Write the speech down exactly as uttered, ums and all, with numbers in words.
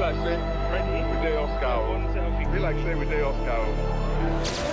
like say, Ready? we day Oscar. One selfie. We like say we day Oscar.